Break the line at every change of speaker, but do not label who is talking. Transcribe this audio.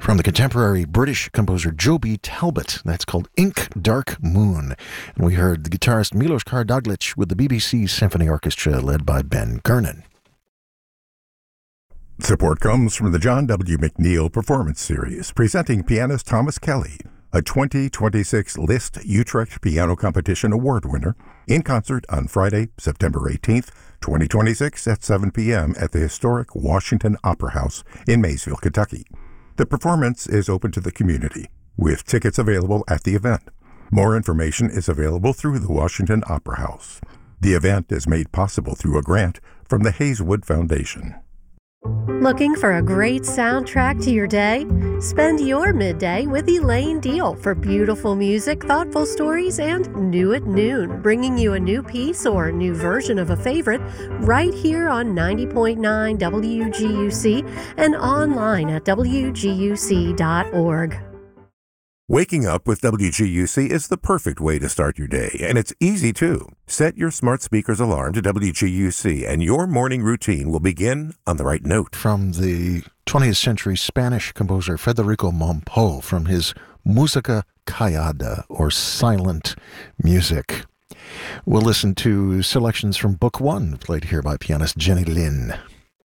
from the contemporary British composer Joby Talbot. That's called Ink Dark Moon. And we heard the guitarist Milos Karadzic with the BBC Symphony Orchestra led by Ben Gernon.
Support comes from the John W. McNeil Performance Series, presenting pianist Thomas Kelly, a 2026 Liszt Utrecht Piano Competition Award winner, in concert on Friday, September 18th, 2026 at 7 p.m. at the historic Washington Opera House in Maysville, Kentucky. The performance is open to the community, with tickets available at the event. More information is available through the Washington Opera House. The event is made possible through a grant from the Hazelwood Foundation.
Looking for a great soundtrack to your day? Spend your midday with Elaine Deal for beautiful music, thoughtful stories, and New at Noon, bringing you a new piece or new version of a favorite right here on 90.9 WGUC and online at WGUC.org.
Waking up with WGUC is the perfect way to start your day, and it's easy too. Set your smart speaker's alarm to WGUC, and your morning routine will begin on the right note.
From the 20th century Spanish composer Federico Mompou from his Música Callada, or Silent Music. We'll listen to selections from Book One, played here by pianist Jenny Lin.